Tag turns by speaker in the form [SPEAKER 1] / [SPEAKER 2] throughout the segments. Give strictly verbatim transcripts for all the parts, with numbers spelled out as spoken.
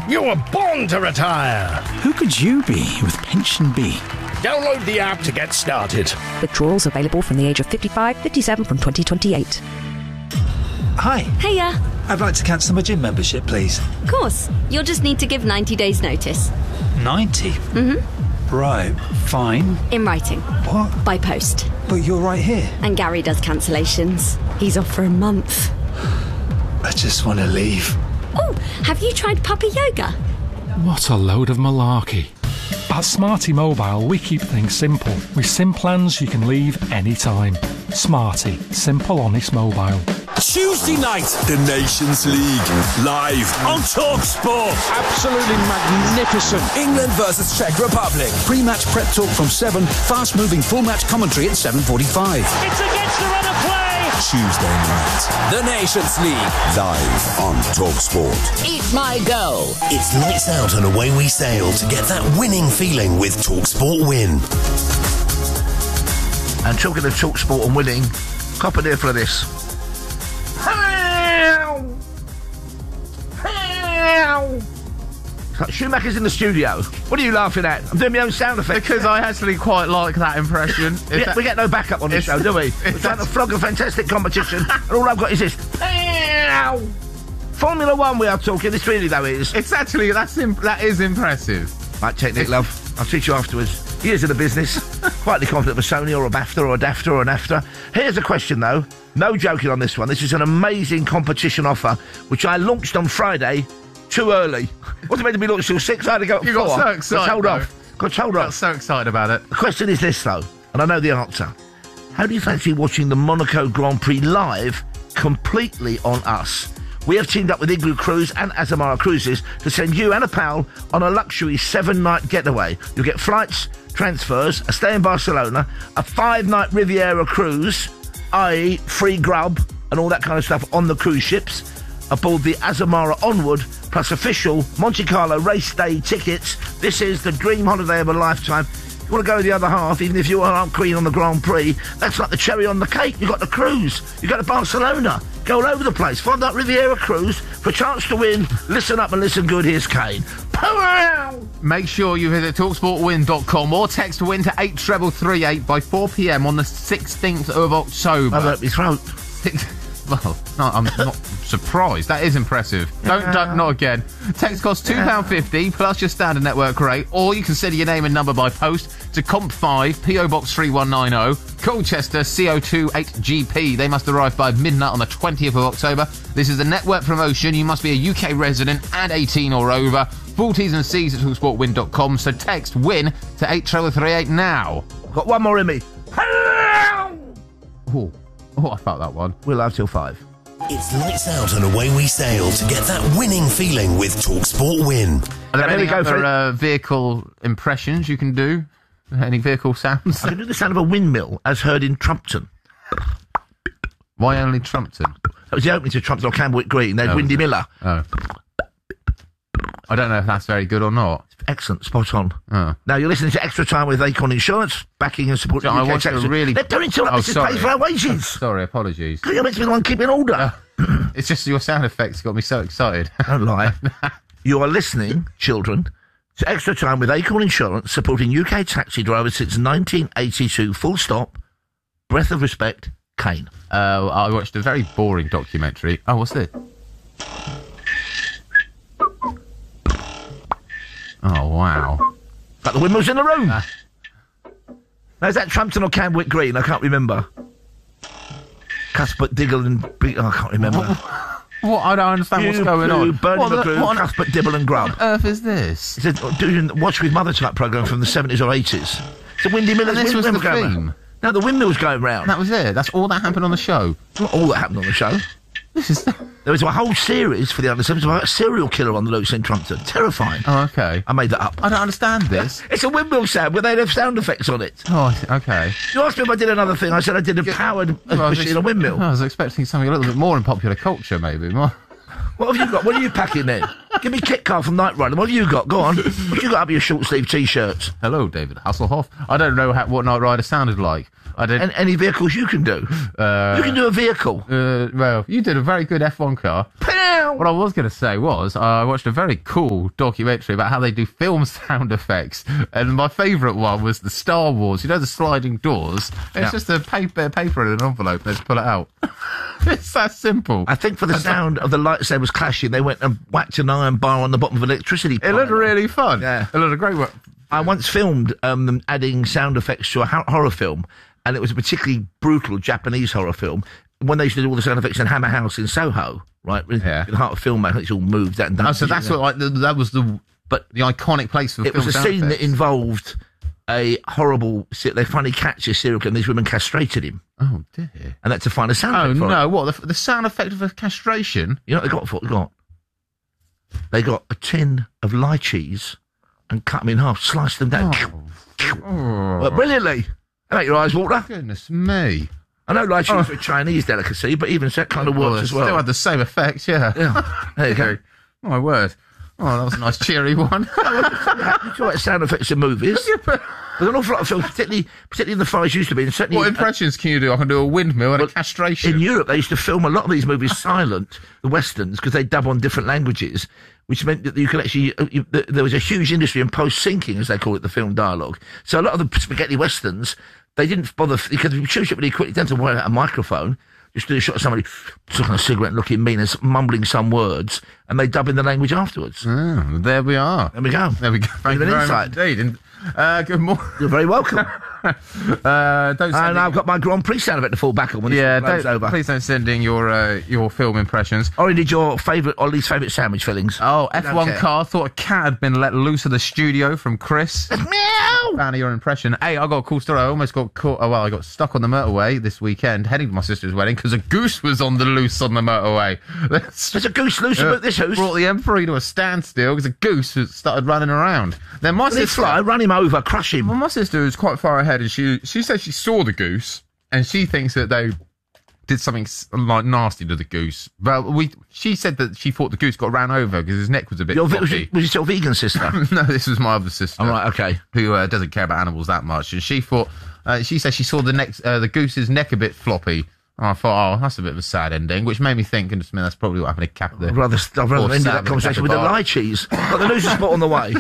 [SPEAKER 1] You were born to retire.
[SPEAKER 2] Who could you be with Pension B?
[SPEAKER 1] Download the app to get started.
[SPEAKER 3] Withdrawals available from the age of fifty-five, fifty-seven from twenty twenty-eight.
[SPEAKER 4] Hi.
[SPEAKER 5] Hiya.
[SPEAKER 4] I'd like to cancel my gym membership, please.
[SPEAKER 5] Of course. You'll just need to give ninety days notice.
[SPEAKER 4] ninety?
[SPEAKER 5] Mm-hmm.
[SPEAKER 4] Right, fine.
[SPEAKER 5] In writing.
[SPEAKER 4] What?
[SPEAKER 5] By post.
[SPEAKER 4] But you're right here.
[SPEAKER 5] And Gary does cancellations. He's off for a month.
[SPEAKER 4] I just want to leave.
[SPEAKER 5] Oh, have you tried puppy yoga?
[SPEAKER 6] What a load of malarkey. At Smarty Mobile, we keep things simple. With SIM plans you can leave anytime. Smarty. Simple, honest mobile.
[SPEAKER 7] Tuesday night, the Nations League, live on TalkSport.
[SPEAKER 8] Absolutely magnificent.
[SPEAKER 7] England versus Czech Republic.
[SPEAKER 8] Pre-match prep talk from seven, fast-moving full-match commentary at seven forty-five.
[SPEAKER 9] It's against the run of play.
[SPEAKER 7] Tuesday night, the Nations League, live on TalkSport.
[SPEAKER 10] Eat my goal. It's lights out and away we sail to get that winning feeling with TalkSport Win.
[SPEAKER 11] And talking of TalkSport and winning, cop an ear for this. Schumacher's in the studio. What are you laughing at? I'm doing my own sound effect.
[SPEAKER 12] Because I actually quite like that impression.
[SPEAKER 11] we, that, we get no backup on this show, do we? We're trying to flog a fantastic competition, and all I've got is this. Formula One we are talking. This really, though, is...
[SPEAKER 12] It's actually... That's imp- that is impressive.
[SPEAKER 11] Right, technique, love. I'll teach you afterwards. Years in the business. Quietly confident of a Sony or a BAFTA or a DAFTA or an AFTA. Here's a question, though. No joking on this one. This is an amazing competition offer, which I launched on Friday too early. Wasn't meant to be launched till six. I had to go at
[SPEAKER 12] You
[SPEAKER 11] four.
[SPEAKER 12] got so excited.
[SPEAKER 11] Got told
[SPEAKER 12] though.
[SPEAKER 11] off. Got told
[SPEAKER 12] got
[SPEAKER 11] off.
[SPEAKER 12] so excited about it.
[SPEAKER 11] The question is this, though, and I know the answer. How do you fancy watching the Monaco Grand Prix live completely on us? We have teamed up with Igloo Cruise and Azamara Cruises to send you and a pal on a luxury seven-night getaway. You'll get flights, transfers, a stay in Barcelona, a five-night Riviera cruise, that is free grub and all that kind of stuff on the cruise ships, aboard the Azamara Onward, plus official Monte Carlo race day tickets. This is the dream holiday of a lifetime. You want to go the other half, even if you aren't keen on the Grand Prix, that's like the cherry on the cake. You've got the cruise. You've got to Barcelona. Go all over the place. Find that Riviera cruise for a chance to win. Listen up and listen good. Here's Kane. Power!
[SPEAKER 12] Make sure you visit talk sport win dot com or text WIN to eight three three eight by four p.m. on the sixteenth of October.
[SPEAKER 11] I've hurt my throat.
[SPEAKER 12] Well, no, I'm not surprised. That is impressive. Don't, don't, not again. Text costs two pounds fifty plus your standard network rate, or you can send your name and number by post to Comp five, P O Box three one nine zero, Colchester C O two eight G P. They must arrive by midnight on the twentieth of October. This is a network promotion. You must be a U K resident and eighteen or over. Full T's and C's at talk sport win dot com. So text WIN to eight three three eight now.
[SPEAKER 11] Got one more in me.
[SPEAKER 12] Oh. Oh, I felt that one.
[SPEAKER 11] We're live till five.
[SPEAKER 10] It's lights out and away we sail to get that winning feeling with TalkSport Win.
[SPEAKER 12] Are there
[SPEAKER 11] Now,
[SPEAKER 12] any
[SPEAKER 11] here we go
[SPEAKER 12] other
[SPEAKER 11] for
[SPEAKER 12] uh, vehicle impressions you can do? Any vehicle sounds?
[SPEAKER 11] I can do the sound of a windmill as heard in Trumpton.
[SPEAKER 12] Why only Trumpton?
[SPEAKER 11] That was the opening to Trumpton or Camberwick Green. They had
[SPEAKER 12] Oh,
[SPEAKER 11] Windy
[SPEAKER 12] was it?
[SPEAKER 11] Miller.
[SPEAKER 12] Oh. I don't know if that's very good or not.
[SPEAKER 11] Excellent, spot on.
[SPEAKER 12] Oh.
[SPEAKER 11] Now you're listening to Extra Time with Acorn Insurance, backing and supporting
[SPEAKER 12] So I
[SPEAKER 11] U K
[SPEAKER 12] want to
[SPEAKER 11] taxes.
[SPEAKER 12] really...
[SPEAKER 11] They're doing until
[SPEAKER 12] Oh,
[SPEAKER 11] this is
[SPEAKER 12] sorry.
[SPEAKER 11] paid for our wages.
[SPEAKER 12] Sorry, apologies.
[SPEAKER 11] You're meant to be the one keeping order.
[SPEAKER 12] Uh, it's just your sound effects got me so excited.
[SPEAKER 11] Don't lie. You are listening, children, to Extra Time with Acorn Insurance, supporting U K taxi drivers since nineteen eighty-two. Full stop. Breath of respect, Kane.
[SPEAKER 12] Uh, I watched a very boring documentary. Oh, what's this? Oh, wow.
[SPEAKER 11] Got the windmills in the room.
[SPEAKER 12] Uh,
[SPEAKER 11] now, is that Trumpton or Camberwick Green? I can't remember. Cuthbert Diggle and... Be- oh, I can't remember.
[SPEAKER 12] What? I don't understand
[SPEAKER 11] you
[SPEAKER 12] what's going
[SPEAKER 11] blew
[SPEAKER 12] on.
[SPEAKER 11] Bernie
[SPEAKER 12] What, the,
[SPEAKER 11] McGrew,
[SPEAKER 12] what on
[SPEAKER 11] Cuthbert Dibble and Grubb.
[SPEAKER 12] What on earth is this?
[SPEAKER 11] It's a doing Watch With Mother type programme from the seventies or eighties. It's a Windy Miller's
[SPEAKER 12] And this was
[SPEAKER 11] windmill
[SPEAKER 12] the
[SPEAKER 11] going
[SPEAKER 12] theme?
[SPEAKER 11] round. No, the windmill's going round.
[SPEAKER 12] That was it? That's all that happened on the show?
[SPEAKER 11] Not all that happened on the show.
[SPEAKER 12] This is...
[SPEAKER 11] There was a whole series for the under sevens about a serial killer on the loose in Trumpton. Terrifying.
[SPEAKER 12] Oh, okay.
[SPEAKER 11] I made that up.
[SPEAKER 12] I don't understand this.
[SPEAKER 11] It's a windmill sound, but they'd have sound effects on it.
[SPEAKER 12] Oh, okay.
[SPEAKER 11] You asked me if I did another thing. I said I did a powered
[SPEAKER 12] Well, I was
[SPEAKER 11] machine,
[SPEAKER 12] ex-
[SPEAKER 11] a windmill.
[SPEAKER 12] I was expecting something a little bit more in popular culture, maybe. More.
[SPEAKER 11] What have you got? What are you packing then? Give me Kit Car from Knight Rider. What have you got? Go on. What have you got up your short sleeve t-shirts?
[SPEAKER 12] Hello, David Hasselhoff. I don't know how, what Knight Rider sounded like. I did.
[SPEAKER 11] And any vehicles you can do?
[SPEAKER 12] Uh,
[SPEAKER 11] you can do a vehicle.
[SPEAKER 12] Uh, well, you did a very good F one car.
[SPEAKER 11] Pow!
[SPEAKER 12] What I was going to say was, uh, I watched a very cool documentary about how they do film sound effects, and my favourite one was the Star Wars. You know the sliding doors? It's
[SPEAKER 11] yeah.
[SPEAKER 12] just a paper, paper in an envelope, and they just pull it out. It's that simple.
[SPEAKER 11] I think for the sound of the lightsabers clashing, they went and whacked an iron bar on the bottom of an electricity
[SPEAKER 12] It looked really fun.
[SPEAKER 11] Yeah.
[SPEAKER 12] It looked a great work.
[SPEAKER 11] I once filmed um, them adding sound effects to a ho- horror film, and it was a particularly brutal Japanese horror film. When they used to do all the sound effects in Hammer House in Soho, right?
[SPEAKER 12] Yeah.
[SPEAKER 11] In the heart of film, it's all moved that and done.
[SPEAKER 12] Oh, so that's what, like, the, that was the, but the iconic place for
[SPEAKER 11] it
[SPEAKER 12] film
[SPEAKER 11] was a
[SPEAKER 12] sound
[SPEAKER 11] scene
[SPEAKER 12] effects.
[SPEAKER 11] that involved a horrible. They finally catch a serial killer, and these women castrated him.
[SPEAKER 12] Oh dear!
[SPEAKER 11] And that's to find a sound
[SPEAKER 12] oh,
[SPEAKER 11] effect. Oh
[SPEAKER 12] no!
[SPEAKER 11] It.
[SPEAKER 12] What the, the sound effect of a castration?
[SPEAKER 11] You know what they got for? They got. They got a tin of lychees and cut them in half, sliced them down.
[SPEAKER 12] Oh. Oh.
[SPEAKER 11] Well, brilliantly. They make your eyes water.
[SPEAKER 12] Goodness me!
[SPEAKER 11] I know lychees
[SPEAKER 12] Oh.
[SPEAKER 11] are a Chinese delicacy, but even so, that kind of works
[SPEAKER 12] well,
[SPEAKER 11] as well.
[SPEAKER 12] Still had the same effect, yeah.
[SPEAKER 11] Yeah. There you go.
[SPEAKER 12] My word! Oh, that was a nice cheery one.
[SPEAKER 11] You talk about sound effects in movies. There's an awful lot of films, particularly, particularly in the far as used to be. And certainly,
[SPEAKER 12] What impressions can you do? I can do a windmill and
[SPEAKER 11] well,
[SPEAKER 12] a castration.
[SPEAKER 11] In Europe, they used to film a lot of these movies silent, the westerns, because they dub on different languages, which meant that you could actually, uh, you, th- there was a huge industry in post-syncing, as they call it, the film dialogue. So a lot of the spaghetti westerns, they didn't bother, because you choose it really quickly, down to wear out a microphone, just do a shot of somebody sucking a cigarette and looking mean and mumbling some words, and they dub in the language afterwards.
[SPEAKER 12] Oh, there we are.
[SPEAKER 11] There we go.
[SPEAKER 12] There we go. Thank you
[SPEAKER 11] an
[SPEAKER 12] very
[SPEAKER 11] insight.
[SPEAKER 12] much indeed. And, uh, good morning.
[SPEAKER 11] You're very welcome.
[SPEAKER 12] uh, don't
[SPEAKER 11] and I've got my Grand Prix sound effect to fall back on when
[SPEAKER 12] yeah,
[SPEAKER 11] this
[SPEAKER 12] don't,
[SPEAKER 11] over.
[SPEAKER 12] Please don't send in your uh, your film impressions.
[SPEAKER 11] Or did your favourite, or least favourite sandwich fillings?
[SPEAKER 12] Oh, F one
[SPEAKER 11] care.
[SPEAKER 12] car thought a cat had been let loose of the studio from Chris.
[SPEAKER 11] Meow!
[SPEAKER 12] Fan of your impression. Hey, I got a cool story. I almost got caught. Oh, well, I got stuck on the motorway this weekend heading to my sister's wedding because a goose was on the loose on the motorway.
[SPEAKER 11] There's a goose loose about this house.
[SPEAKER 12] Brought the M three to a standstill because a goose started running around. Then my
[SPEAKER 11] Let it
[SPEAKER 12] sister,
[SPEAKER 11] fly, run him over, crush him.
[SPEAKER 12] well, my sister was quite far ahead, and she she said she saw the goose, and she thinks that they did something s- like nasty to the goose. Well, we she said that she thought the goose got ran over because his neck was a bit
[SPEAKER 11] Your,
[SPEAKER 12] floppy.
[SPEAKER 11] was, it, was it your vegan sister?
[SPEAKER 12] No, this was my other sister.
[SPEAKER 11] All right, okay.
[SPEAKER 12] Who uh, doesn't care about animals that much, and she thought uh, she said she saw the neck, uh, the goose's neck a bit floppy. And I thought, oh, that's a bit of a sad ending, which made me think, and I mean, that's probably what happened to Cap.
[SPEAKER 11] I'd rather, I'd rather end that conversation with the
[SPEAKER 12] lie.
[SPEAKER 11] lychees. Got the losing spot on the way.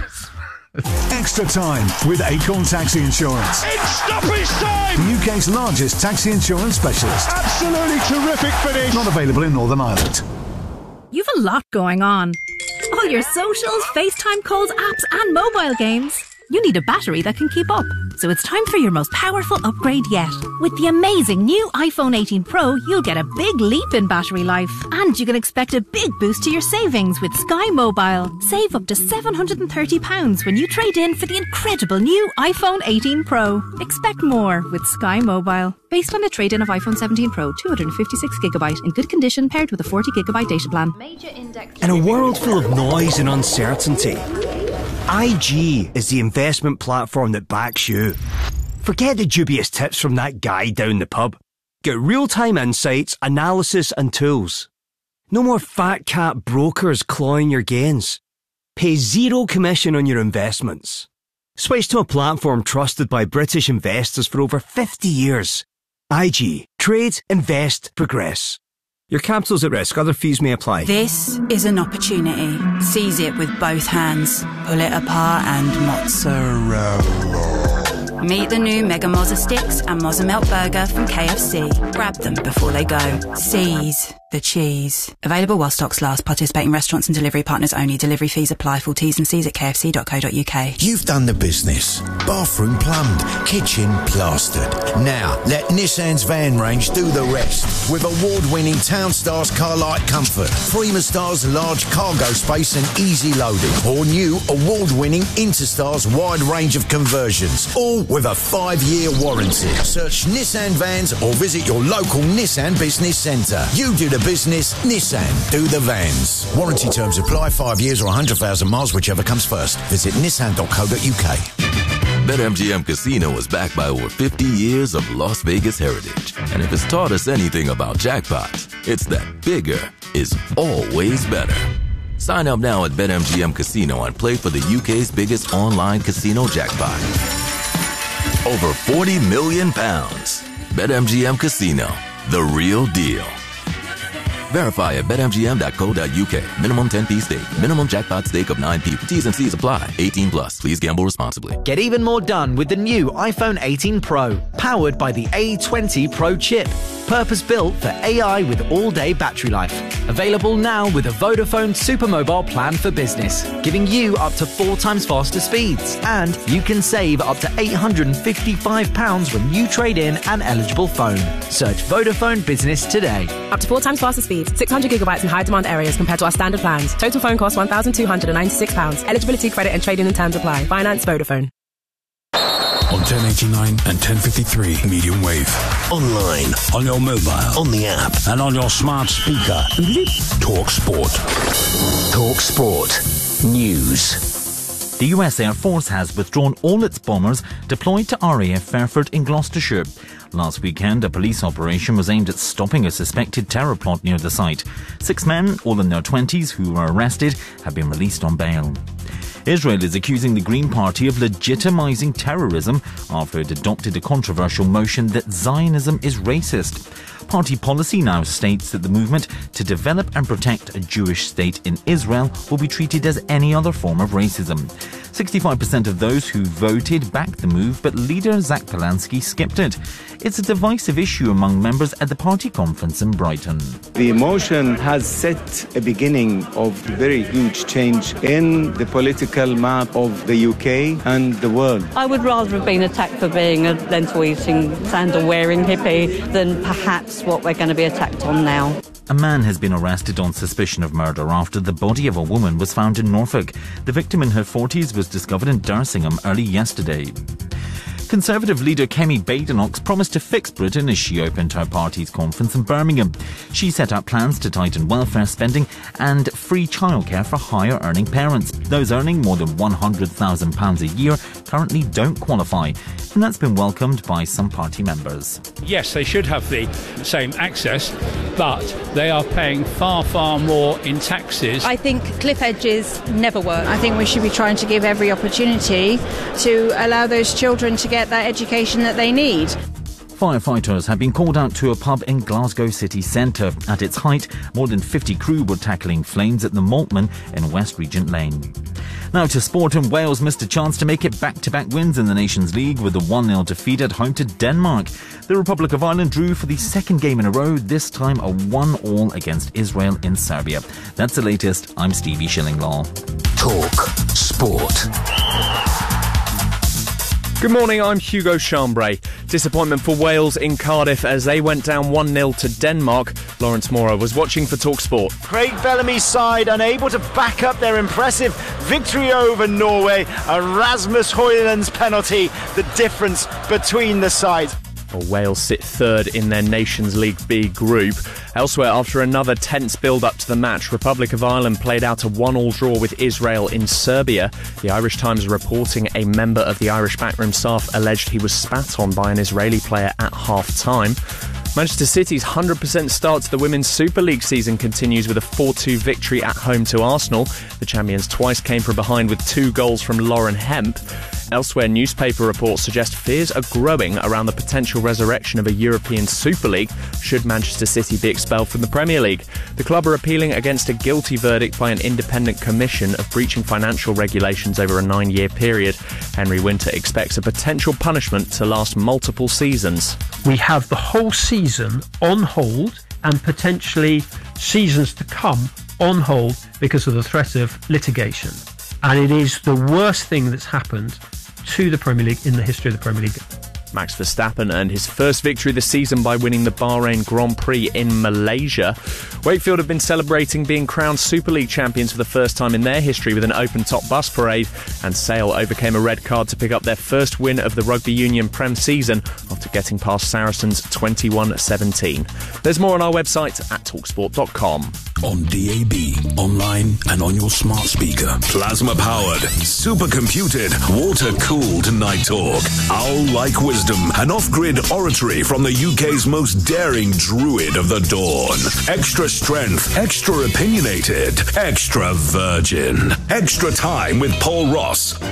[SPEAKER 9] Extra time with Acorn Taxi Insurance.
[SPEAKER 1] It's stoppage time!
[SPEAKER 9] The U K's largest taxi insurance specialist.
[SPEAKER 1] Absolutely terrific finish!
[SPEAKER 9] Not available in Northern Ireland.
[SPEAKER 13] You've a lot going on. All your socials, FaceTime calls, apps, and mobile games. You need a battery that can keep up. So it's time for your most powerful upgrade yet. With the amazing new iPhone eighteen Pro, you'll get a big leap in battery life. And you can expect a big boost to your savings with Sky Mobile. Save up to seven hundred thirty pounds when you trade in for the incredible new iPhone eighteen Pro. Expect more with Sky Mobile. Based on a trade-in of iPhone seventeen Pro, two hundred fifty-six gigabyte in good condition paired with a forty gigabyte data plan.
[SPEAKER 14] In a world full of noise and uncertainty, I G is the investment platform that backs you. Forget the dubious tips from that guy down the pub. Get real-time insights, analysis and tools. No more fat cat brokers clawing your gains. Pay zero commission on your investments. Switch to a platform trusted by British investors for over fifty years. I G. Trade, invest, progress. Your capital's at risk. Other fees may apply.
[SPEAKER 15] This is an opportunity. Seize it with both hands. Pull it apart and mozzarella. Meet the new Mega Mozza Sticks and Mozza Melt Burger from K F C. Grab them before they go. Seize the cheese. Available while stocks last. Participating restaurants and delivery partners only. Delivery fees apply. Full T's and C's at k f c dot co dot u k.
[SPEAKER 10] You've done the business. Bathroom plumbed, kitchen plastered. Now, let Nissan's van range do the rest. With award-winning Townstars Car-Light Comfort, Prima-Star's large cargo space and easy loading, or new award-winning Interstar's wide range of conversions, all with a five-year warranty. Search Nissan Vans or visit your local Nissan Business Centre. You do the business, Nissan do the vans. Warranty terms apply, five years or one hundred thousand miles, whichever comes first. Visit nissan dot co dot u k.
[SPEAKER 16] BetMGM Casino is backed by over fifty years of Las Vegas heritage. And if it's taught us anything about jackpots, it's that bigger is always better. Sign up now at BetMGM Casino and play for the U K's biggest online casino jackpot. Over forty million pounds. BetMGM Casino, the real deal. Verify at bet M G M dot co dot U K. Minimum ten p stake. Minimum jackpot stake of nine p. T's and C's apply. eighteen plus. Please gamble responsibly.
[SPEAKER 17] Get even more done with the new iPhone eighteen Pro, powered by the A twenty Pro chip. Purpose-built for A I with all-day battery life. Available now with a Vodafone Supermobile plan for business, giving you up to four times faster speeds. And you can save up to eight hundred fifty-five pounds when you trade in an eligible phone. Search Vodafone Business today.
[SPEAKER 18] Up to four times faster speeds, six hundred gigabytes in high-demand areas compared to our standard plans. Total phone cost one thousand two hundred ninety-six pounds. Eligibility, credit and trading and terms apply. Finance Vodafone.
[SPEAKER 9] On ten eighty-nine and ten fifty-three medium wave. Online, on your mobile, on the app, and on your smart speaker. Talk Sport.
[SPEAKER 2] Talk Sport. News. The U S Air Force has withdrawn all its bombers deployed to R A F Fairford in Gloucestershire. Last weekend, a police operation was aimed at stopping a suspected terror plot near the site. Six men, all in their twenties, who were arrested, have been released on bail. Israel is accusing the Green Party of legitimising terrorism after it adopted a controversial motion that Zionism is racist. Party policy now states that the movement to develop and protect a Jewish state in Israel will be treated as any other form of racism. sixty-five percent of those who voted backed the move, but leader Zach Polanski skipped it. It's a divisive issue among members at the party conference in Brighton.
[SPEAKER 19] The motion has set a beginning of very huge change in the political map of the U K and the world.
[SPEAKER 20] I would rather have been attacked for being a lentil-eating, sandal-wearing hippie than perhaps what we're going to be attacked on now.
[SPEAKER 2] A man has been arrested on suspicion of murder after the body of a woman was found in Norfolk. The victim in her forties was discovered in Dersingham early yesterday. Conservative leader Kemi Badenoch promised to fix Britain as she opened her party's conference in Birmingham. She set out plans to tighten welfare spending and free childcare for higher earning parents. Those earning more than one hundred thousand pounds a year currently don't qualify, and that's been welcomed by some party members.
[SPEAKER 21] Yes, they should have the same access, but they are paying far, far more in taxes.
[SPEAKER 22] I think cliff edges never work. I think we should be trying to give every opportunity to allow those children to get that education that they need.
[SPEAKER 2] Firefighters have been called out to a pub in Glasgow city centre. At its height, more than fifty crew were tackling flames at the Maltman in West Regent Lane. Now to sport, and Wales missed a chance to make it back-to-back wins in the Nations League with a one nil defeat at home to Denmark. The Republic of Ireland drew for the second game in a row, this time a one all against Israel in Serbia. That's the latest. I'm Stevie Shillinglaw.
[SPEAKER 9] Talk Sport.
[SPEAKER 23] Good morning, I'm Hugo Chambray. Disappointment for Wales in Cardiff as they went down one nil to Denmark. Lawrence Mora was watching for TalkSport.
[SPEAKER 24] Craig Bellamy's side unable to back up their impressive victory over Norway. A Rasmus Højlund's penalty, the difference between the sides.
[SPEAKER 23] Well, Wales sit third in their Nations League B group. Elsewhere, after another tense build-up to the match, Republic of Ireland played out a one all draw with Israel in Serbia. The Irish Times reporting a member of the Irish backroom staff alleged he was spat on by an Israeli player at half-time. Manchester City's one hundred percent start to the Women's Super League season continues with a four two victory at home to Arsenal. The champions twice came from behind with two goals from Lauren Hemp. Elsewhere, newspaper reports suggest fears are growing around the potential resurrection of a European Super League should Manchester City be expelled from the Premier League. The club are appealing against a guilty verdict by an independent commission of breaching financial regulations over a nine-year period. Henry Winter expects a potential punishment to last multiple seasons.
[SPEAKER 25] We have the whole season on hold and potentially seasons to come on hold because of the threat of litigation. And it is the worst thing that's happened to the Premier League in the history of the Premier League.
[SPEAKER 23] Max Verstappen earned his first victory this season by winning the Bahrain Grand Prix in Malaysia. Wakefield have been celebrating being crowned Super League champions for the first time in their history with an open-top bus parade, and Sale overcame a red card to pick up their first win of the Rugby Union Prem season after getting past Saracens twenty-one seventeen. There's more on our website at talksport dot com.
[SPEAKER 9] On D A B, online and on your smart speaker. Plasma-powered, supercomputed, water-cooled Night Talk. Owl-like wisdom and off-grid oratory from the U K's most daring druid of the dawn. Extra strength, extra opinionated, extra virgin. Extra time with Paul Ross.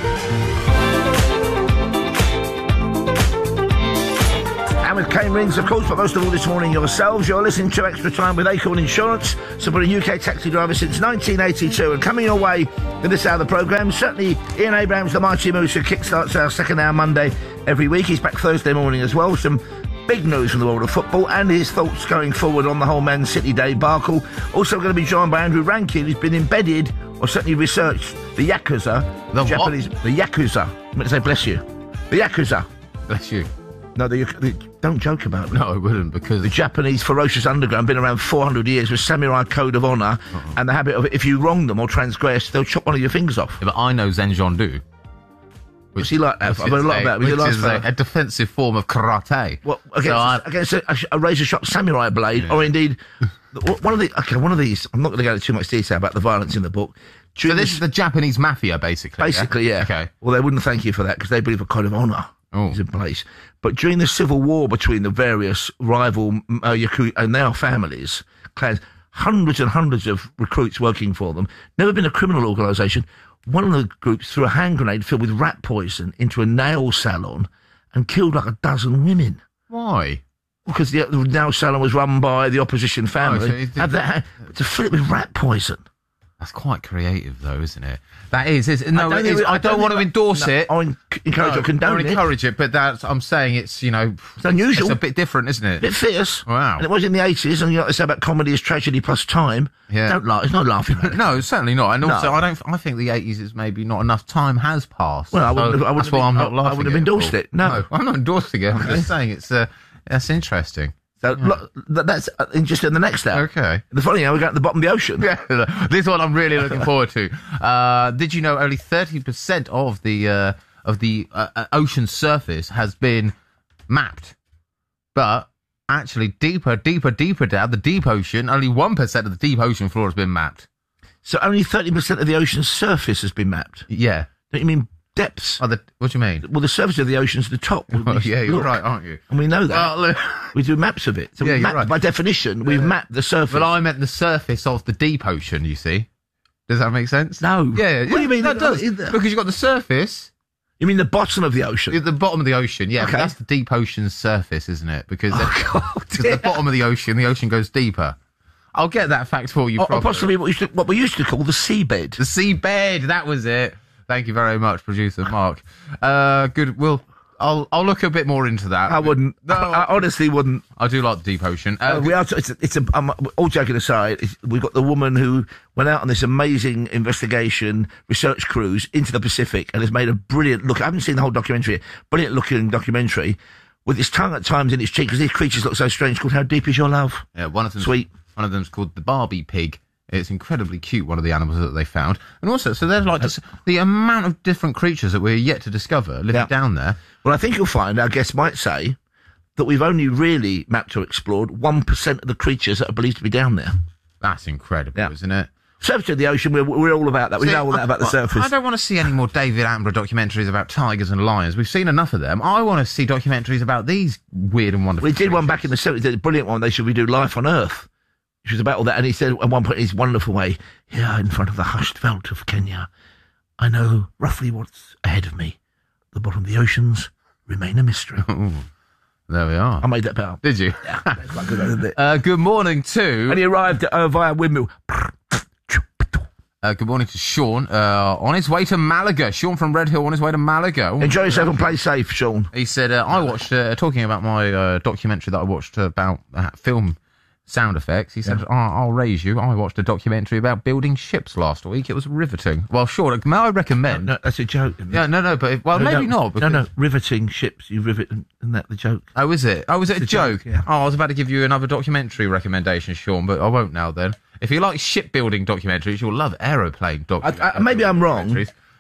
[SPEAKER 11] And with Kane Rings, of course, but most of all this morning yourselves. You're listening to Extra Time with Acorn Insurance, supporting U K taxi drivers since nineteen eighty-two. And coming your way in this hour of the programme, certainly Ian Abrahams, the Mighty Moose, who kickstarts our second hour Monday every week. He's back Thursday morning as well. Some big news from the world of football and his thoughts going forward on the whole Man City debacle. Also going to be joined by Andrew Rankin, who's been embedded, or certainly researched, the Yakuza.
[SPEAKER 12] The
[SPEAKER 11] Japanese,
[SPEAKER 12] what?
[SPEAKER 11] The Yakuza. I'm going to say bless you. The Yakuza.
[SPEAKER 12] Bless you.
[SPEAKER 11] No, the, the, don't joke about it.
[SPEAKER 12] No, I wouldn't, because...
[SPEAKER 11] The Japanese ferocious underground, been around four hundred years with samurai code of honour, uh-uh. and the habit of, if you wrong them or transgress, they'll chop one of your fingers off.
[SPEAKER 12] Yeah, but I know Zenjong-do.
[SPEAKER 11] Which he like that? I've heard a lot about it.
[SPEAKER 12] Which is a, a defensive form of karate.
[SPEAKER 11] Well, against,
[SPEAKER 12] so I,
[SPEAKER 11] against a, a razor-sharp samurai blade, yeah. or indeed... One of the... Okay, one of these... I'm not going to go into too much detail about the violence in the book.
[SPEAKER 12] So this, this is the Japanese mafia, basically?
[SPEAKER 11] Basically, yeah.
[SPEAKER 12] yeah. Okay.
[SPEAKER 11] Well, they wouldn't thank you for that, because they believe a code of honour
[SPEAKER 12] oh.
[SPEAKER 11] is in place. But during the civil war between the various rival uh, Yakuza and their families, clans, hundreds and hundreds of recruits working for them, never been a criminal organisation. One of the groups threw a hand grenade filled with rat poison into a nail salon and killed like a dozen women.
[SPEAKER 12] Why?
[SPEAKER 11] Because the, the nail salon was run by the opposition family.
[SPEAKER 12] Oh, so
[SPEAKER 11] had that, to fill it with rat poison.
[SPEAKER 12] That's quite creative, though, isn't it? That is. It's, no,
[SPEAKER 11] I don't,
[SPEAKER 12] it is,
[SPEAKER 11] I
[SPEAKER 12] I don't, don't want to endorse
[SPEAKER 11] no,
[SPEAKER 12] it.
[SPEAKER 11] I encourage
[SPEAKER 12] no,
[SPEAKER 11] or condone
[SPEAKER 12] I
[SPEAKER 11] it.
[SPEAKER 12] encourage it, but that's, I'm saying it's, you know...
[SPEAKER 11] It's unusual.
[SPEAKER 12] It's a bit different, isn't it?
[SPEAKER 11] A bit fierce.
[SPEAKER 12] Wow.
[SPEAKER 11] And it was in the eighties, and you know what they say about comedy is tragedy plus time.
[SPEAKER 12] Yeah.
[SPEAKER 11] Don't laugh. It's not laughing at it.
[SPEAKER 12] No, certainly not. And also,
[SPEAKER 11] No.
[SPEAKER 12] I don't. I think the eighties is maybe not enough time has passed.
[SPEAKER 11] Well, I wouldn't
[SPEAKER 12] so
[SPEAKER 11] have- I wouldn't
[SPEAKER 12] that's
[SPEAKER 11] have
[SPEAKER 12] why I'm
[SPEAKER 11] been-
[SPEAKER 12] not
[SPEAKER 11] I-
[SPEAKER 12] laughing
[SPEAKER 11] I wouldn't have
[SPEAKER 12] at
[SPEAKER 11] endorsed
[SPEAKER 12] Paul.
[SPEAKER 11] it. No.
[SPEAKER 12] I'm not endorsing it. I'm just saying it's uh, that's interesting.
[SPEAKER 11] So look, th- that's uh, in- just in the next hour.
[SPEAKER 12] Okay.
[SPEAKER 11] The funny thing, we got to the bottom of the ocean.
[SPEAKER 12] Yeah, this one I'm really looking forward to. Uh, did you know only thirty percent of the uh, of the uh, uh, ocean surface has been mapped, but actually deeper, deeper, deeper down the deep ocean, only one percent of the deep ocean floor has been mapped.
[SPEAKER 11] So only thirty percent of the ocean's surface has been mapped.
[SPEAKER 12] Yeah.
[SPEAKER 11] Don't you mean depths?
[SPEAKER 12] Oh, the, what do you mean?
[SPEAKER 11] Well, the surface of the ocean's the top.
[SPEAKER 12] Well, yeah, you're
[SPEAKER 11] Look.
[SPEAKER 12] right, aren't you?
[SPEAKER 11] And we know that.
[SPEAKER 12] Well, look-
[SPEAKER 11] we do maps of it. So
[SPEAKER 12] Yeah,
[SPEAKER 11] we've
[SPEAKER 12] you're
[SPEAKER 11] mapped,
[SPEAKER 12] right.
[SPEAKER 11] by definition, we've mapped the surface.
[SPEAKER 12] But I meant the surface of the deep ocean, you see. Does that make sense?
[SPEAKER 11] No.
[SPEAKER 12] Yeah,
[SPEAKER 11] What do you mean?
[SPEAKER 12] That does.
[SPEAKER 11] Is there-
[SPEAKER 12] Because you've got the surface.
[SPEAKER 11] You mean the bottom of the ocean?
[SPEAKER 12] At the bottom of the ocean, yeah.
[SPEAKER 11] Okay.
[SPEAKER 12] But that's the deep ocean's surface, isn't it? Because
[SPEAKER 11] Oh, God,
[SPEAKER 12] because the bottom of the ocean, the ocean goes deeper. I'll get that fact for you
[SPEAKER 11] Or, or
[SPEAKER 12] properly.
[SPEAKER 11] possibly what we, used to, what we used to call the seabed.
[SPEAKER 12] The seabed, that was it. Thank you very much, producer Mark. Uh, good. Well, I'll I'll look a bit more into that.
[SPEAKER 11] I wouldn't.
[SPEAKER 12] No,
[SPEAKER 11] I, I honestly wouldn't.
[SPEAKER 12] I do like the deep ocean. Uh,
[SPEAKER 11] Uh, we are. T- it's a. It's a um, all joking aside, it's, we've got the woman who went out on this amazing investigation research cruise into the Pacific and has made a brilliant look. I haven't seen the whole documentary yet. Brilliant looking documentary with its tongue at times in its cheek because these creatures look so strange. Called How Deep Is Your Love?
[SPEAKER 12] Yeah, one of them.
[SPEAKER 11] Sweet.
[SPEAKER 12] One of them's called the Barbie pig. It's incredibly cute, one of the animals that they found. And also, so there's like just the amount of different creatures that we're yet to discover living
[SPEAKER 11] Yeah.
[SPEAKER 12] down there.
[SPEAKER 11] Well, I think you'll find, our guests might say, that we've only really mapped or explored one percent of the creatures that are believed to be down there.
[SPEAKER 12] That's incredible,
[SPEAKER 11] Yeah.
[SPEAKER 12] isn't it?
[SPEAKER 11] Surface of the ocean, we're, we're all about that. We
[SPEAKER 12] See,
[SPEAKER 11] know all that
[SPEAKER 12] I-
[SPEAKER 11] about the
[SPEAKER 12] I-
[SPEAKER 11] surface.
[SPEAKER 12] I don't want to see any more David Attenborough documentaries about tigers and lions. We've seen enough of them. I want to see documentaries about these weird and wonderful
[SPEAKER 11] We did one
[SPEAKER 12] creatures.
[SPEAKER 11] back in the seventies, a brilliant one. They should we do Life on Earth, which was about all that. And he said at one point in his wonderful way, here in front of the hushed veldt of Kenya, I know roughly what's ahead of me. The bottom of the oceans remain a mystery.
[SPEAKER 12] Ooh, there we are.
[SPEAKER 11] I made that pal.
[SPEAKER 12] Did you?
[SPEAKER 11] Yeah, that's quite good, isn't it?
[SPEAKER 12] Uh, good morning to...
[SPEAKER 11] And he arrived uh, via windmill.
[SPEAKER 12] Uh, good morning to Sean, uh, on his way to Malaga. Sean from Red Hill on his way to Malaga. Ooh,
[SPEAKER 11] Enjoy yourself and play safe, Sean.
[SPEAKER 12] He said, uh, I watched, uh, talking about my uh, documentary that I watched about uh, film sound effects, he said,
[SPEAKER 11] Yeah.
[SPEAKER 12] I'll, I'll raise you. I watched a documentary about building ships last week. It was riveting. Well, Sean, may I recommend...
[SPEAKER 11] No, that's a joke. Isn't it?
[SPEAKER 12] Yeah, no, no, but... If, well,
[SPEAKER 11] No,
[SPEAKER 12] maybe
[SPEAKER 11] no,
[SPEAKER 12] not. Because,
[SPEAKER 11] No, no, riveting ships. You rivet, isn't that the joke?
[SPEAKER 12] Oh, is it? Oh, is it a
[SPEAKER 11] It's a
[SPEAKER 12] joke?
[SPEAKER 11] joke, yeah.
[SPEAKER 12] Oh, I was about to give you another documentary recommendation, Sean, but I won't now then. If you like shipbuilding documentaries, you'll love aeroplane
[SPEAKER 11] I,
[SPEAKER 12] documentaries.
[SPEAKER 11] I, maybe I'm wrong,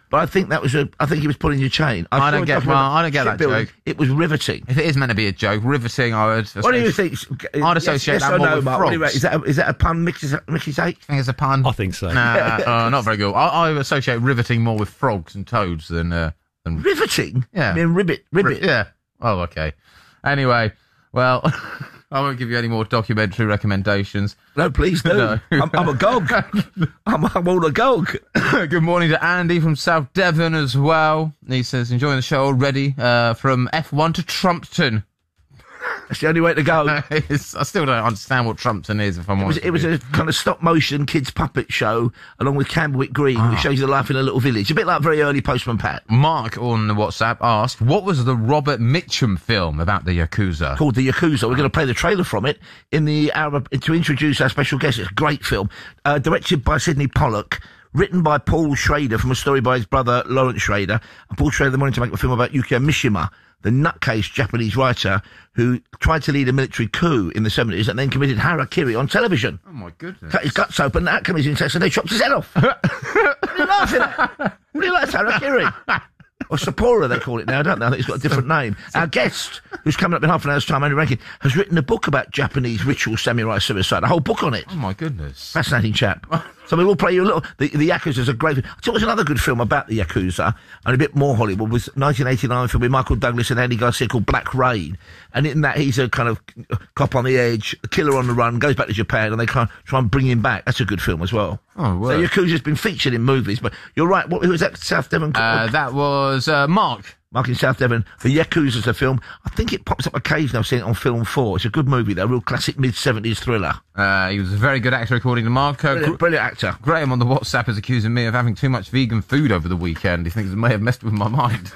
[SPEAKER 11] But I think that was a. I think he was pulling your chain.
[SPEAKER 12] I, I don't get. Well, I don't get that
[SPEAKER 11] building,
[SPEAKER 12] joke.
[SPEAKER 11] It was riveting.
[SPEAKER 12] If it is meant to be a joke, riveting, I would.
[SPEAKER 11] What do you think?
[SPEAKER 12] I'd associate
[SPEAKER 11] yes, yes
[SPEAKER 12] that
[SPEAKER 11] or
[SPEAKER 12] more
[SPEAKER 11] no,
[SPEAKER 12] with
[SPEAKER 11] Mark? What do you
[SPEAKER 12] frogs.
[SPEAKER 11] reckon? Is that a, is that a pun, Mickey's, Mickey's sake?
[SPEAKER 12] I think it's a pun.
[SPEAKER 3] I think so.
[SPEAKER 12] Nah, uh, not very good. I, I associate riveting more with frogs and toads than uh, than
[SPEAKER 11] riveting.
[SPEAKER 12] Yeah,
[SPEAKER 11] I mean ribbit, ribbit.
[SPEAKER 12] R- yeah. Oh, okay. Anyway, well, I won't give you any more documentary recommendations.
[SPEAKER 11] No, please do. No. I'm, I'm agog. I'm, I'm all agog.
[SPEAKER 12] Good morning to Andy from South Devon as well. He says, enjoying the show already. Uh, from F one to Trumpton.
[SPEAKER 11] That's the only way to go.
[SPEAKER 12] I still don't understand what Trumpton is, if I'm
[SPEAKER 11] it was,
[SPEAKER 12] honest.
[SPEAKER 11] It was a kind of stop-motion kids' puppet show, along with Camberwick Green, ah. which shows you the life in a little village. A bit like very early Postman Pat.
[SPEAKER 12] Mark on the WhatsApp asked, what was the Robert Mitchum film about the Yakuza?
[SPEAKER 11] Called The Yakuza. We're going to play the trailer from it in the hour to introduce our special guest. It's a great film. Uh, directed by Sidney Pollock. Written by Paul Schrader from a story by his brother Lawrence Schrader. And Paul Schrader wanted to make a film about Yukio Mishima, the nutcase Japanese writer who tried to lead a military coup in the seventies and then committed harakiri on television.
[SPEAKER 12] Oh, my goodness.
[SPEAKER 11] Cut his guts open, that comes in text, and they chopped his head off. What are you laughing at? What do you like, harakiri? Or Sapporo, they call it now, don't they? I think it's got a different name. Our guest, who's coming up in half an hour's time, Andy Rankin, has written a book about Japanese ritual samurai suicide, a whole book on it.
[SPEAKER 12] Oh, my goodness.
[SPEAKER 11] Fascinating chap. So we will play you a little. The, the Yakuza's a great film. I tell you what's another good film about the Yakuza, and a bit more Hollywood, was nineteen eighty-nine film with Michael Douglas and Andy Garcia called Black Rain. And in that, he's a kind of cop on the edge, a killer on the run, goes back to Japan, and they try, try and bring him back. That's a good film as well.
[SPEAKER 12] Oh, well.
[SPEAKER 11] So Yakuza's been featured in movies, but you're right. What, who was that? South Devon?
[SPEAKER 12] Uh, that was uh, Mark.
[SPEAKER 11] Mark in South Devon. The Yakuza's a film. I think it pops up occasionally. I've seen it on Film four. It's a good movie, though. A real classic mid-seventies thriller.
[SPEAKER 12] Uh, he was a very good actor, according to Mark. Uh,
[SPEAKER 11] brilliant, brilliant actor.
[SPEAKER 12] Graham on the WhatsApp is accusing me of having too much vegan food over the weekend. He thinks it may have messed with my mind.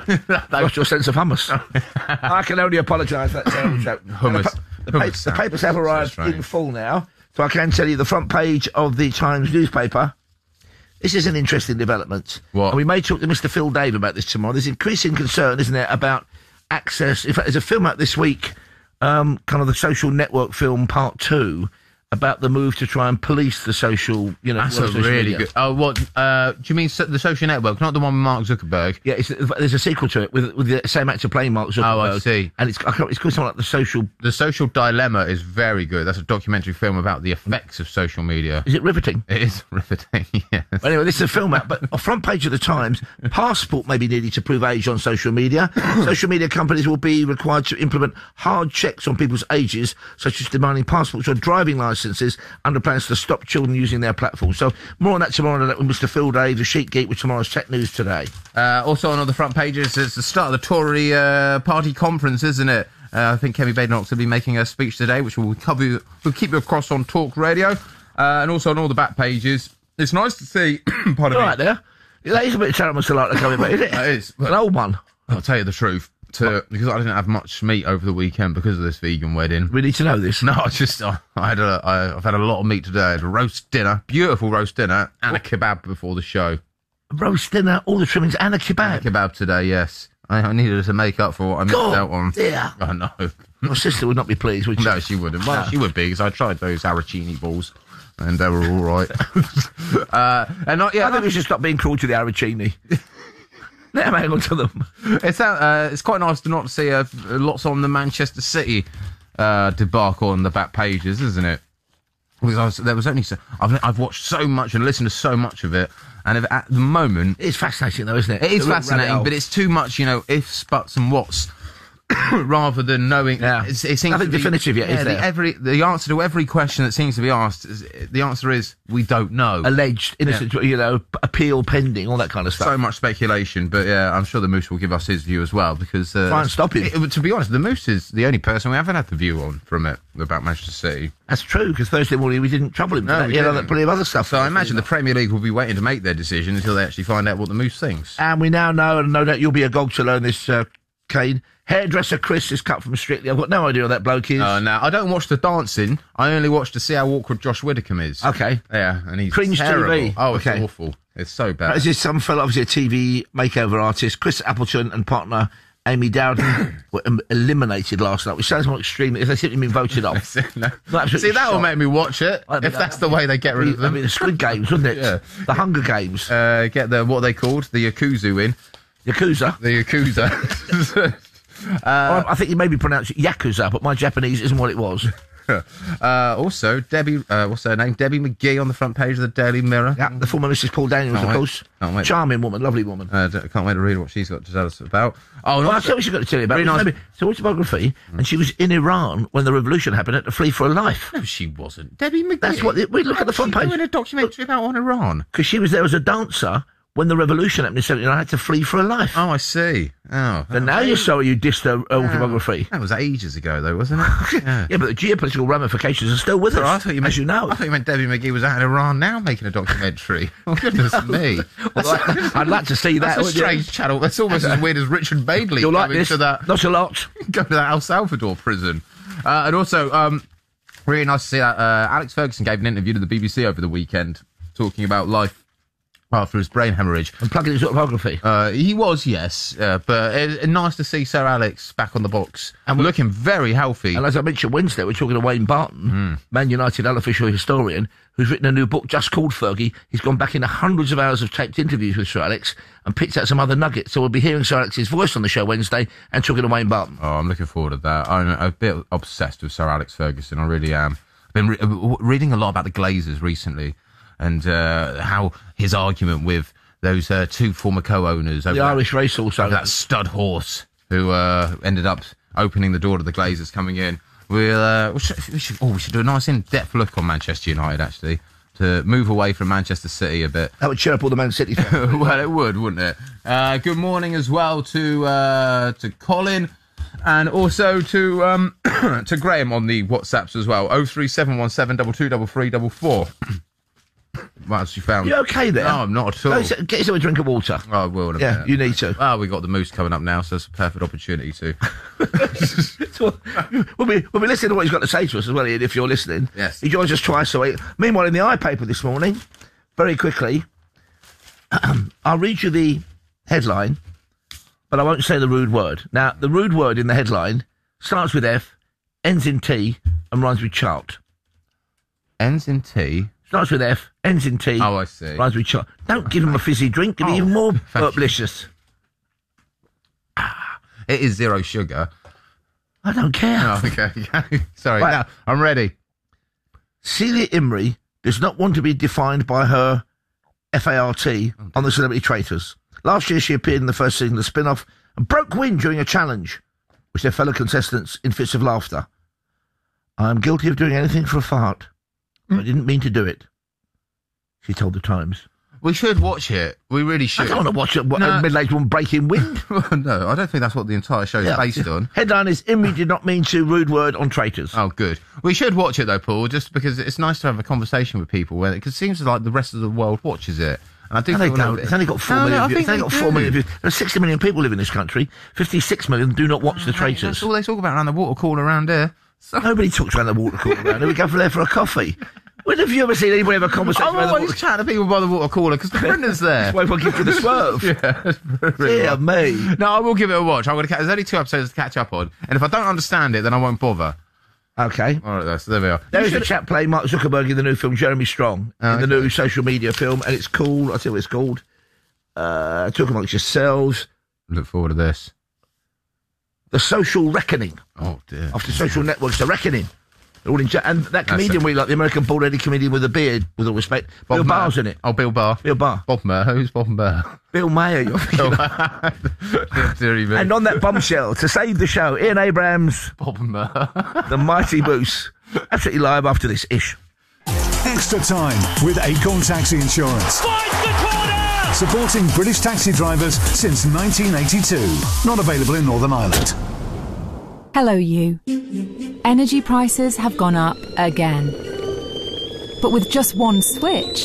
[SPEAKER 11] Lost your sense of hummus. I can only apologise for that terrible joke.
[SPEAKER 12] Hummus.
[SPEAKER 11] The, pa- the,
[SPEAKER 12] hummus
[SPEAKER 11] pa- the papers have arrived in full now, so I can tell you the front page of the Times newspaper. This is an interesting development.
[SPEAKER 12] What?
[SPEAKER 11] And we may talk to Mister Phil Dave about this tomorrow. There's increasing concern, isn't there, about access. In fact, there's a film out this week, um, kind of the social network film part two, about the move to try and police the social, you know,
[SPEAKER 12] That's a
[SPEAKER 11] social
[SPEAKER 12] really
[SPEAKER 11] media.
[SPEAKER 12] good. Oh, what? Uh, do you mean so, the Social Network, not the one with Mark Zuckerberg?
[SPEAKER 11] Yeah, it's, there's a sequel to it with with the same actor playing Mark Zuckerberg.
[SPEAKER 12] Oh, I see.
[SPEAKER 11] And it's I can't, it's called something like the social.
[SPEAKER 12] The Social Dilemma is very good. That's a documentary film about the effects of social media.
[SPEAKER 11] Is it riveting?
[SPEAKER 12] It is riveting. Yes.
[SPEAKER 11] Well, anyway, this is a film out, but on front page of the Times, passport may be needed to prove age on social media. Social media companies will be required to implement hard checks on people's ages, such as demanding passports or driving licences, under plans to stop children using their platform. So more on that tomorrow with Mister Phil Dave, the Sheet Geek, with tomorrow's Tech News Today.
[SPEAKER 12] Uh, also on all the front pages, it's the start of the Tory uh, party conference, isn't it? Uh, I think Kemi Badenoch will be making a speech today, which will cover, we'll keep you across on Talk Radio. Uh, and also on all the back pages, it's nice to see... pardon
[SPEAKER 11] All
[SPEAKER 12] me.
[SPEAKER 11] right there. That is a bit of Sarah Mussolata coming back, isn't it?
[SPEAKER 12] It is.
[SPEAKER 11] An old one.
[SPEAKER 12] I'll tell you the truth. To, because I didn't have much meat over the weekend because of this vegan wedding.
[SPEAKER 11] We need to know this.
[SPEAKER 12] No, I just I, I had a I, I've had a lot of meat today. I had a roast dinner, beautiful roast dinner, and a kebab before the show.
[SPEAKER 11] Roast dinner, all the trimmings, and a kebab.
[SPEAKER 12] And a kebab today, yes. I, I needed to make up for what I missed
[SPEAKER 11] God,
[SPEAKER 12] out on.
[SPEAKER 11] Yeah.
[SPEAKER 12] I know.
[SPEAKER 11] My sister would not be pleased, would she?
[SPEAKER 12] No, she wouldn't. Well,
[SPEAKER 11] No.
[SPEAKER 12] she would be because I tried those arancini balls. And they were all right. uh, and not, yeah,
[SPEAKER 11] I think we should stop being cruel to the arancini. Let them hang on to them.
[SPEAKER 12] It's uh, it's quite nice to not see uh, lots on the Manchester City uh, debacle on the back pages, isn't it? Because I was, there was only so, I've I've watched so much and listened to so much of it, and if, at the moment
[SPEAKER 11] it's fascinating though, isn't it?
[SPEAKER 12] It is
[SPEAKER 11] The rabbit
[SPEAKER 12] fascinating,
[SPEAKER 11] hole.
[SPEAKER 12] but it's too much, you know, ifs, buts, and whats. Rather than knowing,
[SPEAKER 11] Yeah.
[SPEAKER 12] it's, it seems
[SPEAKER 11] Nothing
[SPEAKER 12] to be,
[SPEAKER 11] definitive yet,
[SPEAKER 12] yeah,
[SPEAKER 11] is
[SPEAKER 12] the,
[SPEAKER 11] there?
[SPEAKER 12] every the answer to every question that seems to be asked, is, the answer is we don't know.
[SPEAKER 11] Alleged, innocent, you know, p- appeal pending, all that kind of stuff.
[SPEAKER 12] So much speculation, but yeah, I'm sure the Moose will give us his view as well, because... Uh,
[SPEAKER 11] Try and stop him.
[SPEAKER 12] it- to be honest, the Moose is the only person we haven't had the view on from it, about Manchester City.
[SPEAKER 11] That's true, because Thursday morning we didn't trouble him.
[SPEAKER 12] No,
[SPEAKER 11] No,
[SPEAKER 12] we
[SPEAKER 11] you know,
[SPEAKER 12] didn't.
[SPEAKER 11] plenty of other stuff.
[SPEAKER 12] So I imagine the Premier League will be waiting to make their decision until they actually find out what the Moose thinks.
[SPEAKER 11] And we now know, and no doubt you'll be agog to learn this, uh, Kane. Hairdresser Chris is cut from Strictly. I've got no idea who that bloke is.
[SPEAKER 12] Uh, now, I don't watch the dancing. I only watch to see how awkward Josh Widdicombe is.
[SPEAKER 11] Okay.
[SPEAKER 12] Yeah, and he's
[SPEAKER 11] Cringe
[SPEAKER 12] terrible.
[SPEAKER 11] T V.
[SPEAKER 12] Oh, it's
[SPEAKER 11] Okay.
[SPEAKER 12] awful. It's so bad.
[SPEAKER 11] This is some fellow, obviously a T V makeover artist, Chris Appleton, and partner Amy Dowden were um, eliminated last night, which sounds more extreme if they simply been voted off.
[SPEAKER 12] no. See, that will make me watch it,
[SPEAKER 11] I mean,
[SPEAKER 12] if that's the way they get rid of them.
[SPEAKER 11] I mean, the Squid Games, wouldn't it?
[SPEAKER 12] Yeah.
[SPEAKER 11] The Hunger Games.
[SPEAKER 12] Uh, get the, what are they called? The Yakuza in.
[SPEAKER 11] Yakuza?
[SPEAKER 12] The Yakuza.
[SPEAKER 11] uh, well, I think you maybe pronounce it Yakuza, but my Japanese isn't what it was.
[SPEAKER 12] Uh, also, Debbie, uh, what's her name? Debbie McGee on the front page of the Daily Mirror.
[SPEAKER 11] Yeah, the former Missus Paul Daniels,
[SPEAKER 12] Can't
[SPEAKER 11] of
[SPEAKER 12] wait.
[SPEAKER 11] course.
[SPEAKER 12] Can't wait.
[SPEAKER 11] Charming woman, lovely woman.
[SPEAKER 12] Uh, d- can't wait to read what she's got to tell us about. Oh,
[SPEAKER 11] well,
[SPEAKER 12] no,
[SPEAKER 11] I'll tell you what she's got to tell you about.
[SPEAKER 12] Very nice.
[SPEAKER 11] Maybe, it's an autobiography, mm. and she was in Iran when the revolution happened, had to flee for her life.
[SPEAKER 12] No, she wasn't. Debbie McGee.
[SPEAKER 11] That's what, we look at the front page.
[SPEAKER 12] Doing a documentary about on Iran.
[SPEAKER 11] Because she was there as a dancer when the revolution happened in seventy-nine, had to flee for her life.
[SPEAKER 12] Oh, I see. Oh.
[SPEAKER 11] And now you're sorry you dissed her autobiography.
[SPEAKER 12] That was ages ago, though, wasn't it?
[SPEAKER 11] Yeah, yeah, but the geopolitical ramifications are still with
[SPEAKER 12] so
[SPEAKER 11] us,
[SPEAKER 12] I thought you meant,
[SPEAKER 11] as you know.
[SPEAKER 12] I thought you meant Debbie McGee was out in Iran now making a documentary. Oh, goodness me.
[SPEAKER 11] Well, I'd like to see that.
[SPEAKER 12] That's a strange you? channel. That's almost as weird as Richard Bailey
[SPEAKER 11] You'll
[SPEAKER 12] going
[SPEAKER 11] like this.
[SPEAKER 12] to that.
[SPEAKER 11] Not a lot.
[SPEAKER 12] Go to that El Salvador prison. Uh, and also, um, really nice to see that uh, Alex Ferguson gave an interview to the B B C over the weekend talking about life after his brain hemorrhage.
[SPEAKER 11] And plugging his autobiography.
[SPEAKER 12] Uh, he was, yes. Uh, but uh, nice to see Sir Alex back on the box. And looking very healthy.
[SPEAKER 11] And as I mentioned Wednesday, we're talking to Wayne Barton,
[SPEAKER 12] mm.
[SPEAKER 11] Man United unofficial historian, who's written a new book just called Fergie. He's gone back into hundreds of hours of taped interviews with Sir Alex and picked out some other nuggets. So we'll be hearing Sir Alex's voice on the show Wednesday and talking to Wayne Barton.
[SPEAKER 12] Oh, I'm looking forward to that. I'm a bit obsessed with Sir Alex Ferguson. I really am. I've been re- reading a lot about the Glazers recently and uh, how his argument with those uh, two former co-owners over
[SPEAKER 11] the
[SPEAKER 12] that,
[SPEAKER 11] Irish racehorse
[SPEAKER 12] over that stud horse who uh, ended up opening the door to the Glazers coming in. We'll, uh, we should, we should, oh, we should do a nice in-depth look on Manchester United, actually, to move away from Manchester City a bit.
[SPEAKER 11] That would cheer up all the Man City fans.
[SPEAKER 12] Well, it would, wouldn't it? Uh, good morning as well to uh, to Colin and also to um, to Graham on the WhatsApps as well. oh three seven one seven two two three three four four. What else you found?
[SPEAKER 11] You okay there?
[SPEAKER 12] No, I'm not at all.
[SPEAKER 11] Go, get yourself a drink of water.
[SPEAKER 12] Oh, I will. In a
[SPEAKER 11] Yeah,
[SPEAKER 12] minute.
[SPEAKER 11] you need to.
[SPEAKER 12] Well, we got the Moose coming up now, so it's a perfect opportunity to.
[SPEAKER 11] So, we'll, be, we'll be listening to what he's got to say to us as well, Ian, if you're listening.
[SPEAKER 12] Yes.
[SPEAKER 11] He joins us twice a week. Meanwhile, in the iPaper this morning, very quickly, I'll read you the headline, but I won't say the rude word. Now, the rude word in the headline starts with F, ends in T, and rhymes with chart.
[SPEAKER 12] Ends in T?
[SPEAKER 11] Starts with F, ends in T.
[SPEAKER 12] Oh, I see.
[SPEAKER 11] Rhymes with chart. Don't give him a fizzy drink. Give
[SPEAKER 12] Oh,
[SPEAKER 11] me even more
[SPEAKER 12] thank
[SPEAKER 11] burplicious.
[SPEAKER 12] It is zero sugar.
[SPEAKER 11] I don't care.
[SPEAKER 12] Oh, okay. Sorry.
[SPEAKER 11] Right.
[SPEAKER 12] Now, I'm ready.
[SPEAKER 11] Celia Imrie does not want to be defined by her F A R T on the Celebrity Traitors. Last year, she appeared in the first season of the spin-off and broke wind during a challenge, which their fellow contestants in fits of laughter. I am guilty of doing anything for a fart. Mm. I didn't mean to do it, she told the Times.
[SPEAKER 12] We should watch it. We really should.
[SPEAKER 11] I don't want to watch a, what,
[SPEAKER 12] No.
[SPEAKER 11] a middle-aged woman breaking wind.
[SPEAKER 12] No, I don't think that's what the entire show is
[SPEAKER 11] Yeah.
[SPEAKER 12] based on.
[SPEAKER 11] Headline is, Imrie did not mean to, rude word on traitors.
[SPEAKER 12] Oh, good. We should watch it, though, Paul, just because it's nice to have a conversation with people, where because it seems like the rest of the world watches it. And I do
[SPEAKER 11] No,
[SPEAKER 12] think
[SPEAKER 11] they
[SPEAKER 12] we'll-
[SPEAKER 11] don't. It's only got four
[SPEAKER 12] No, no,
[SPEAKER 11] million
[SPEAKER 12] I
[SPEAKER 11] views.
[SPEAKER 12] think
[SPEAKER 11] It's only
[SPEAKER 12] they
[SPEAKER 11] got four
[SPEAKER 12] do.
[SPEAKER 11] million views. There are sixty million people live in this country. fifty-six million do not watch the traitors.
[SPEAKER 12] That's all they talk about around the water cooler around here. So
[SPEAKER 11] Nobody talks around the water cooler around here. We go for there for a coffee. When have you ever seen anybody have a conversation
[SPEAKER 12] I'm
[SPEAKER 11] around the
[SPEAKER 12] always
[SPEAKER 11] water
[SPEAKER 12] chatting to people by the water cooler because the Brendan's there.
[SPEAKER 11] That's why everyone gives you the swerve.
[SPEAKER 12] Yeah,
[SPEAKER 11] Dear me.
[SPEAKER 12] No, I will give it a watch. I'm going to. There's only two episodes to catch up on, and if I don't understand it, then I won't bother.
[SPEAKER 11] Okay.
[SPEAKER 12] All right, so there we are.
[SPEAKER 11] There is a chap playing Mark Zuckerberg in the new film Jeremy Strong,
[SPEAKER 12] Oh,
[SPEAKER 11] in the
[SPEAKER 12] okay.
[SPEAKER 11] new social media film, and it's called, I'll tell you what it's called, uh, Talk Amongst Yourselves,
[SPEAKER 12] Look forward to this.
[SPEAKER 11] The Social Reckoning.
[SPEAKER 12] Oh, dear.
[SPEAKER 11] After social networks, The Reckoning. They're all in ja- and that comedian
[SPEAKER 12] it.
[SPEAKER 11] we like, the American bald-headed comedian with a beard, with all respect, Bill
[SPEAKER 12] Bob
[SPEAKER 11] Barr's
[SPEAKER 12] Maher.
[SPEAKER 11] in it.
[SPEAKER 12] Oh, Bill Barr.
[SPEAKER 11] Bill Barr.
[SPEAKER 12] Bob Maher. Who's Bob Maher?
[SPEAKER 11] Bill Maher, you're thinking of.
[SPEAKER 12] Deary me.
[SPEAKER 11] And on that bombshell, to save the show, Ian Abrams,
[SPEAKER 12] Bob Maher.
[SPEAKER 11] the mighty Boos, absolutely live after this ish.
[SPEAKER 1] Extra time with Acorn Taxi Insurance.
[SPEAKER 3] Fight the corner!
[SPEAKER 1] Supporting British taxi drivers since nineteen eighty-two. Not available in Northern Ireland.
[SPEAKER 4] Hello, you. Energy prices have gone up again. But with just one switch,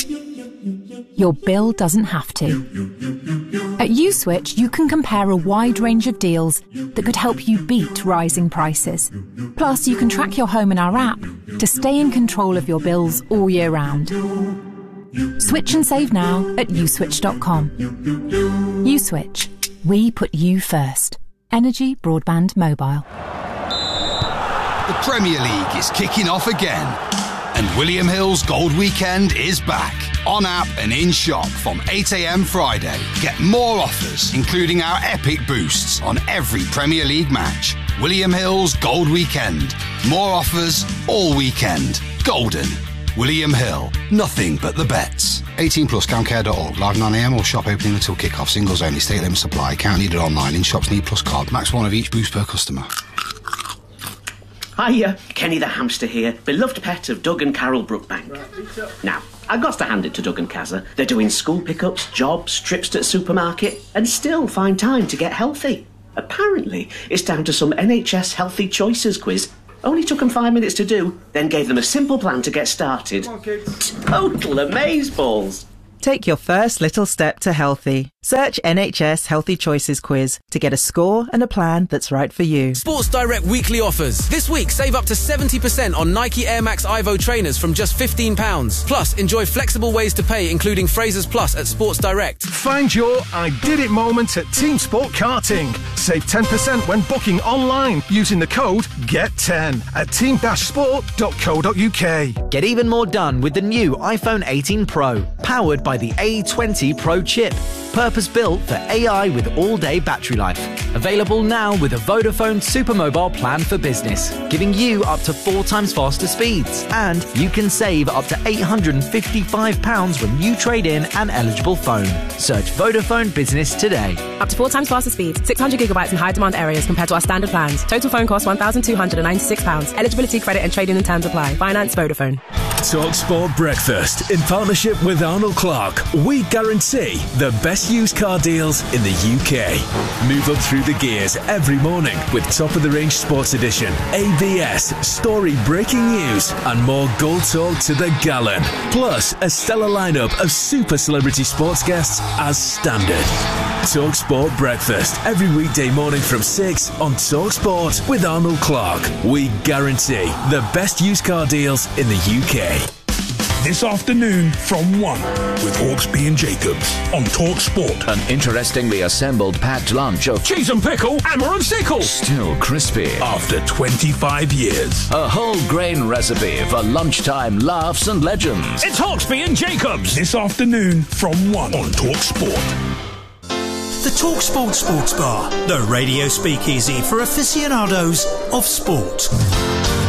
[SPEAKER 4] your bill doesn't have to. At USwitch, you can compare a wide range of deals that could help you beat rising prices. Plus, you can track your home in our app to stay in control of your bills all year round. Switch and save now at uswitch dot com. USwitch. We put you first. Energy Broadband Mobile.
[SPEAKER 3] The Premier League is kicking off again, and William Hill's Gold Weekend is back. On app and in shop from eight a m Friday. Get more offers, including our epic boosts on every Premier League match. William Hill's Gold Weekend. More offers all weekend. Golden. William Hill. Nothing but the bets.
[SPEAKER 5] eighteen plus, camcare dot org. Live nine a m or shop opening until kick-off. Singles only. State limit supply. Account needed online. In shops need plus card. Max one of each boost per customer.
[SPEAKER 6] Hiya, Kenny the hamster here, beloved pet of Doug and Carol Brookbank. Now, I've got to hand it to Doug and Kazza. They're doing school pickups, jobs, trips to the supermarket, and still find time to get healthy. Apparently, it's down to some N H S Healthy Choices quiz. Only took them five minutes to do, then gave them a simple plan to get started. Come on, kids. Total amazeballs.
[SPEAKER 7] Take your first little step to healthy. Search N H S Healthy Choices quiz to get a score and a plan that's right for you.
[SPEAKER 8] Sports Direct weekly offers. This week, save up to seventy percent on Nike Air Max Ivo trainers from just fifteen pounds. Plus, enjoy flexible ways to pay, including Frasers Plus at Sports Direct.
[SPEAKER 26] Find your I did it moment at Team Sport Karting. Save ten percent when booking online using the code get ten at team sport dot co dot u k.
[SPEAKER 17] Get even more done with the new iPhone eighteen Pro, powered by the A twenty Pro chip. Purpose-built for A I with all-day battery life. Available now with a Vodafone Supermobile plan for business, giving you up to four times faster speeds. And you can save up to eight hundred fifty-five pounds when you trade in an eligible phone. Search Vodafone Business today.
[SPEAKER 18] Up to four times faster speeds, six hundred gigabytes in high-demand areas compared to our standard plans. Total phone cost one thousand two hundred ninety-six pounds. Eligibility, credit and trading and terms apply. Finance Vodafone.
[SPEAKER 9] Talk Sport Breakfast in partnership with Arnold Clark. We guarantee the best used car deals in the U K. Move up through the gears every morning with top of the range sports edition, A B S, story breaking news, and more gold talk to the gallon. Plus a stellar lineup of super celebrity sports guests as standard. Talk Sport Breakfast every weekday morning from six on Talk Sport with Arnold Clark. We guarantee the best used car deals in the U K.
[SPEAKER 27] This afternoon from one with Hawksby and Jacobs on Talk Sport.
[SPEAKER 28] An interestingly assembled packed lunch of
[SPEAKER 27] cheese and pickle, hammer and sickle.
[SPEAKER 28] Still crispy.
[SPEAKER 27] After twenty-five years.
[SPEAKER 28] A whole grain recipe for lunchtime laughs and legends.
[SPEAKER 27] It's Hawksby and Jacobs. This afternoon from one on Talk Sport.
[SPEAKER 29] The Talk Sport Sports Bar, the radio speakeasy for aficionados of sport.